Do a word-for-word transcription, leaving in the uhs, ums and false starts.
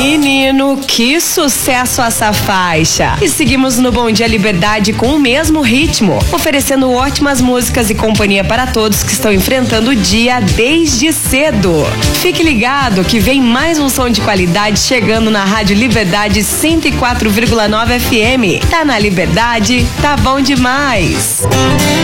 Menino, que sucesso essa faixa! E seguimos no Bom Dia Liberdade com o mesmo ritmo, oferecendo ótimas músicas e companhia para todos que estão enfrentando o dia desde cedo. Fique ligado que vem mais um som de qualidade chegando na Rádio Liberdade cento e quatro vírgula nove F M. Tá na Liberdade, tá bom demais!